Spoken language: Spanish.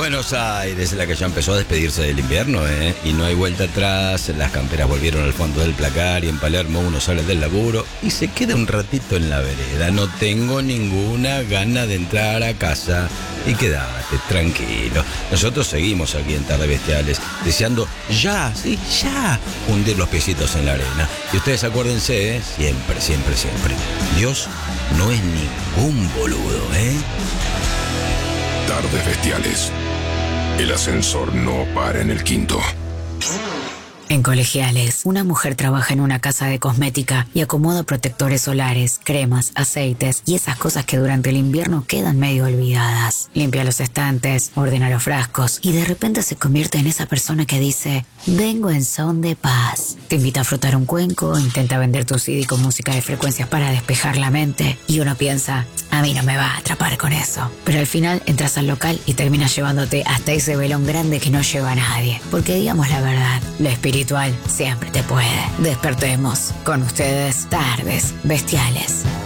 Buenos Aires, la que ya empezó a despedirse del invierno, y no hay vuelta atrás. Las camperas volvieron al fondo del placar y en Palermo uno sale del laburo y se queda un ratito en la vereda. No tengo ninguna gana de entrar a casa. Y quédate tranquilo. Nosotros seguimos aquí en Tardes Bestiales, deseando ya hundir los piecitos en la arena. Y ustedes acuérdense, siempre, siempre, siempre, Dios no es ningún boludo, Tardes Bestiales. El ascensor no para en el quinto. En Colegiales, una mujer trabaja en una casa de cosmética y acomoda protectores solares, cremas, aceites y esas cosas que durante el invierno quedan medio olvidadas. Limpia los estantes, ordena los frascos y de repente se convierte en esa persona que dice: vengo en son de paz. Te invita a frotar un cuenco, intenta vender tu CD con música de frecuencias para despejar la mente y uno piensa: a mí no me va a atrapar con eso. Pero al final entras al local y terminas llevándote hasta ese velón grande que no lleva a nadie. Porque digamos la verdad, lo espiritual siempre te puede. Despertemos con ustedes Tardes Bestiales.